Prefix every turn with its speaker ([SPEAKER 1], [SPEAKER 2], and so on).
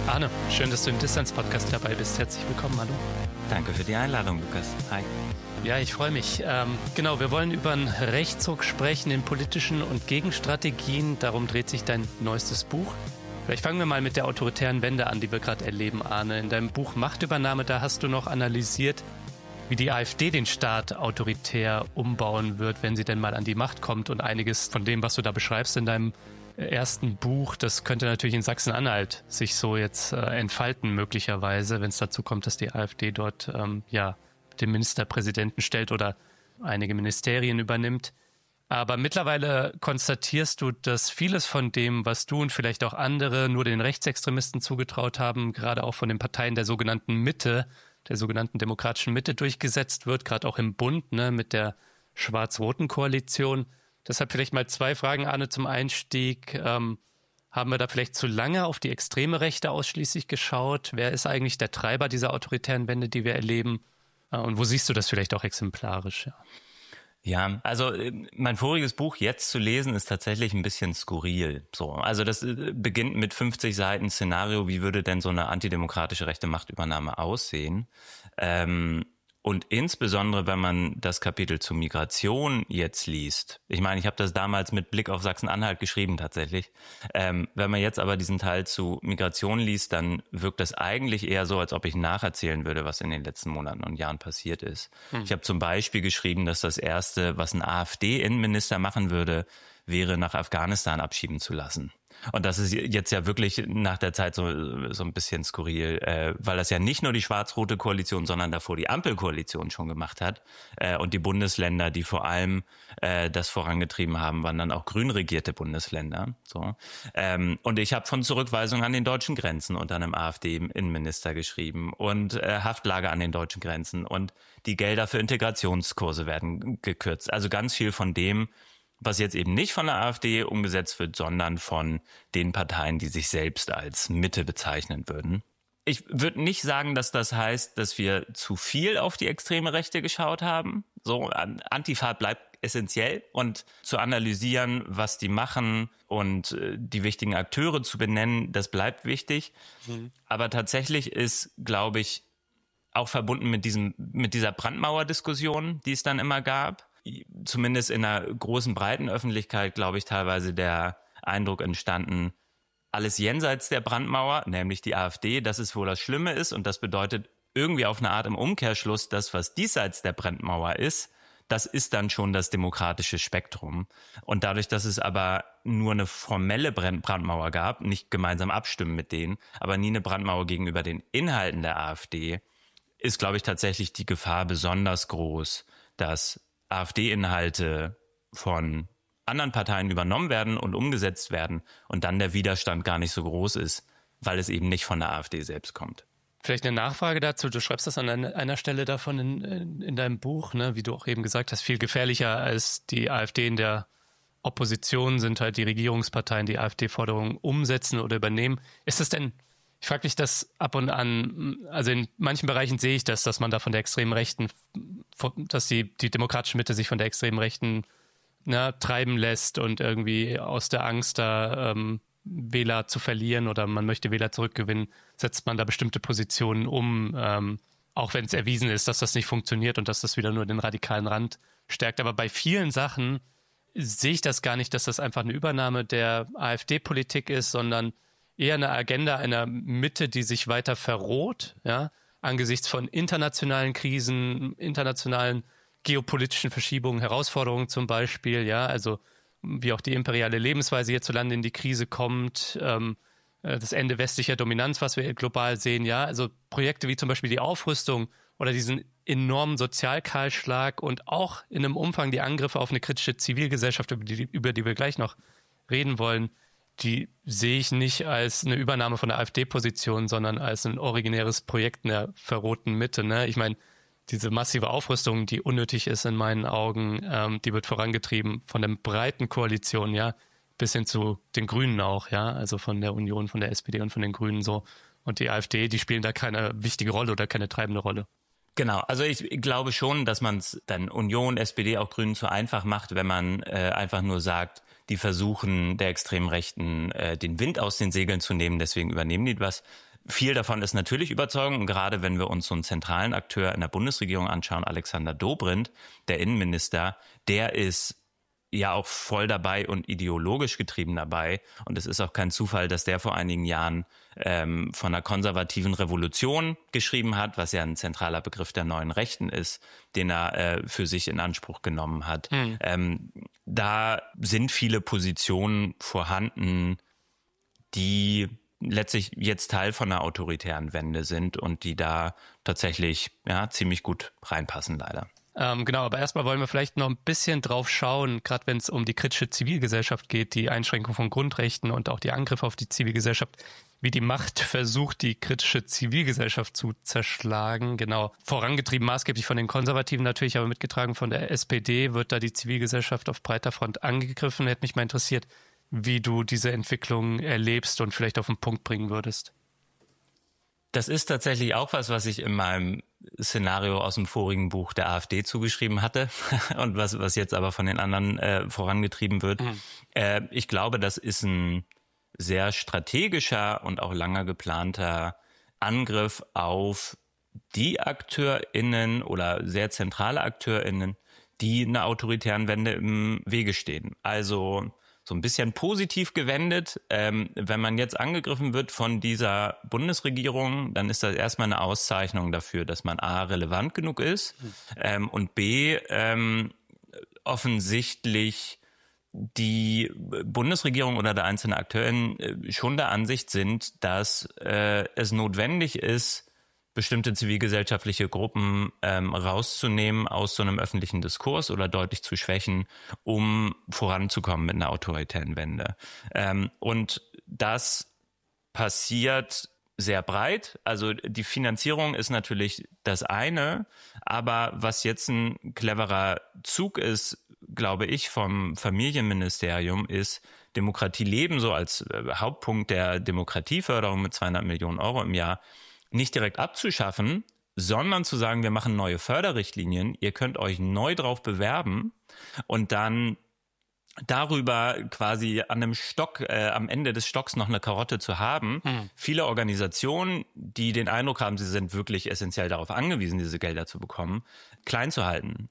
[SPEAKER 1] Arne, schön, dass du im Distanz-Podcast dabei bist. Herzlich willkommen, hallo.
[SPEAKER 2] Danke für die Einladung, Lukas. Hi.
[SPEAKER 1] Ja, ich freue mich. Genau, wir wollen über einen Rechtsruck sprechen in politischen und Gegenstrategien. Darum dreht sich dein neuestes Buch. Vielleicht fangen wir mal mit der autoritären Wende an, die wir gerade erleben, Arne. In deinem Buch Machtübernahme, da hast du noch analysiert, wie die AfD den Staat autoritär umbauen wird, wenn sie denn mal an die Macht kommt. Und einiges von dem, was du da beschreibst in deinem ersten Buch, das könnte natürlich in Sachsen-Anhalt sich so jetzt entfalten, möglicherweise, wenn es dazu kommt, dass die AfD dort den Ministerpräsidenten stellt oder einige Ministerien übernimmt. Aber mittlerweile konstatierst du, dass vieles von dem, was du und vielleicht auch andere nur den Rechtsextremisten zugetraut haben, gerade auch von den Parteien der sogenannten Mitte, der sogenannten demokratischen Mitte durchgesetzt wird, gerade auch im Bund, ne, mit der schwarz-roten Koalition. Deshalb vielleicht mal 2 Fragen, Arne, zum Einstieg. Haben wir da vielleicht zu lange auf die extreme Rechte ausschließlich geschaut? Wer ist eigentlich der Treiber dieser autoritären Wende, die wir erleben? Und wo siehst du das vielleicht auch exemplarisch?
[SPEAKER 2] Ja, also mein voriges Buch jetzt zu lesen ist tatsächlich ein bisschen skurril. So, also das beginnt mit 50 Seiten Szenario, wie würde denn so eine antidemokratische rechte Machtübernahme aussehen? Und insbesondere, wenn man das Kapitel zur Migration jetzt liest, ich meine, ich habe das damals mit Blick auf Sachsen-Anhalt geschrieben tatsächlich, wenn man jetzt aber diesen Teil zu Migration liest, dann wirkt das eigentlich eher so, als ob ich nacherzählen würde, was in den letzten Monaten und Jahren passiert ist. Ich habe zum Beispiel geschrieben, dass das Erste, was ein AfD-Innenminister machen würde, wäre, nach Afghanistan abschieben zu lassen. Und das ist jetzt ja wirklich nach der Zeit so ein bisschen skurril, weil das ja nicht nur die schwarz-rote Koalition, sondern davor die Ampelkoalition schon gemacht hat. Und die Bundesländer, die vor allem das vorangetrieben haben, waren dann auch grün regierte Bundesländer. So. Und ich habe von Zurückweisung an den deutschen Grenzen unter einem AfD-Innenminister geschrieben und Haftlager an den deutschen Grenzen. Und die Gelder für Integrationskurse werden gekürzt. Also ganz viel von dem, was jetzt eben nicht von der AfD umgesetzt wird, sondern von den Parteien, die sich selbst als Mitte bezeichnen würden. Ich würde nicht sagen, dass das heißt, dass wir zu viel auf die extreme Rechte geschaut haben. So, Antifa bleibt essentiell und zu analysieren, was die machen und die wichtigen Akteure zu benennen, das bleibt wichtig. Aber tatsächlich ist, glaube ich, auch verbunden mit dieser Brandmauer-Diskussion, die es dann immer gab, zumindest in einer großen, breiten Öffentlichkeit, glaube ich, teilweise der Eindruck entstanden, alles jenseits der Brandmauer, nämlich die AfD, das ist, wo das Schlimme ist. Und das bedeutet irgendwie auf eine Art im Umkehrschluss, das, was diesseits der Brandmauer ist, das ist dann schon das demokratische Spektrum. Und dadurch, dass es aber nur eine formelle Brandmauer gab, nicht gemeinsam abstimmen mit denen, aber nie eine Brandmauer gegenüber den Inhalten der AfD, ist, glaube ich, tatsächlich die Gefahr besonders groß, dass AfD-Inhalte von anderen Parteien übernommen werden und umgesetzt werden und dann der Widerstand gar nicht so groß ist, weil es eben nicht von der AfD selbst kommt.
[SPEAKER 1] Vielleicht eine Nachfrage dazu. Du schreibst das an einer Stelle davon in deinem Buch, ne, wie du auch eben gesagt hast, viel gefährlicher als die AfD in der Opposition sind halt die Regierungsparteien, die AfD-Forderungen umsetzen oder übernehmen. Ist es denn, ich frage dich das ab und an, also in manchen Bereichen sehe ich das, dass man da von der extremen Rechten, dass die demokratische Mitte sich von der extremen Rechten treiben lässt und irgendwie aus der Angst da Wähler zu verlieren oder man möchte Wähler zurückgewinnen, setzt man da bestimmte Positionen um, auch wenn es erwiesen ist, dass das nicht funktioniert und dass das wieder nur den radikalen Rand stärkt. Aber bei vielen Sachen sehe ich das gar nicht, dass das einfach eine Übernahme der AfD-Politik ist, sondern eher eine Agenda einer Mitte, die sich weiter verroht, ja, angesichts von internationalen Krisen, internationalen geopolitischen Verschiebungen, Herausforderungen zum Beispiel, ja, also wie auch die imperiale Lebensweise hierzulande in die Krise kommt, das Ende westlicher Dominanz, was wir global sehen, ja, also Projekte wie zum Beispiel die Aufrüstung oder diesen enormen Sozialkahlschlag und auch in einem Umfang die Angriffe auf eine kritische Zivilgesellschaft, über die wir gleich noch reden wollen, die sehe ich nicht als eine Übernahme von der AfD-Position, sondern als ein originäres Projekt in der verrohten Mitte. Ne? Ich meine, diese massive Aufrüstung, die unnötig ist in meinen Augen, die wird vorangetrieben von der breiten Koalition, ja, bis hin zu den Grünen auch, ja, also von der Union, von der SPD und von den Grünen so. Und die AfD, die spielen da keine wichtige Rolle oder keine treibende Rolle.
[SPEAKER 2] Genau, also ich glaube schon, dass man es dann Union, SPD, auch Grünen zu einfach macht, wenn man einfach nur sagt, die versuchen der extremen Rechten den Wind aus den Segeln zu nehmen, deswegen übernehmen die was. Viel davon ist natürlich Überzeugung. Und gerade wenn wir uns so einen zentralen Akteur in der Bundesregierung anschauen, Alexander Dobrindt, der Innenminister, der ist ja auch voll dabei und ideologisch getrieben dabei. Und es ist auch kein Zufall, dass der vor einigen Jahren von einer konservativen Revolution geschrieben hat, was ja ein zentraler Begriff der neuen Rechten ist, den er für sich in Anspruch genommen hat. Da sind viele Positionen vorhanden, die letztlich jetzt Teil von einer autoritären Wende sind und die da tatsächlich ziemlich gut reinpassen, leider.
[SPEAKER 1] Genau, aber erstmal wollen wir vielleicht noch ein bisschen drauf schauen, gerade wenn es um die kritische Zivilgesellschaft geht, die Einschränkung von Grundrechten und auch die Angriffe auf die Zivilgesellschaft, wie die Macht versucht, die kritische Zivilgesellschaft zu zerschlagen. Genau, vorangetrieben maßgeblich von den Konservativen natürlich, aber mitgetragen von der SPD wird da die Zivilgesellschaft auf breiter Front angegriffen. Hätte mich mal interessiert, wie du diese Entwicklung erlebst und vielleicht auf den Punkt bringen würdest.
[SPEAKER 2] Das ist tatsächlich auch was ich in meinem Szenario aus dem vorigen Buch der AfD zugeschrieben hatte und was jetzt aber von den anderen vorangetrieben wird. Ich glaube, das ist ein sehr strategischer und auch langer geplanter Angriff auf die AkteurInnen oder sehr zentrale AkteurInnen, die einer autoritären Wende im Wege stehen. Also so ein bisschen positiv gewendet. Wenn man jetzt angegriffen wird von dieser Bundesregierung, dann ist das erstmal eine Auszeichnung dafür, dass man A, relevant genug ist und B, offensichtlich die Bundesregierung oder der einzelne AkteurInnen schon der Ansicht sind, dass es notwendig ist, bestimmte zivilgesellschaftliche Gruppen rauszunehmen aus so einem öffentlichen Diskurs oder deutlich zu schwächen, um voranzukommen mit einer autoritären Wende. Und das passiert sehr breit. Also die Finanzierung ist natürlich das eine, aber was jetzt ein cleverer Zug ist, glaube ich, vom Familienministerium ist, Demokratie leben so als Hauptpunkt der Demokratieförderung mit 200 Millionen Euro im Jahr nicht direkt abzuschaffen, sondern zu sagen, wir machen neue Förderrichtlinien, ihr könnt euch neu drauf bewerben und dann darüber quasi an einem Stock, am Ende des Stocks noch eine Karotte zu haben. Viele Organisationen, die den Eindruck haben, sie sind wirklich essentiell darauf angewiesen, diese Gelder zu bekommen, klein zu halten.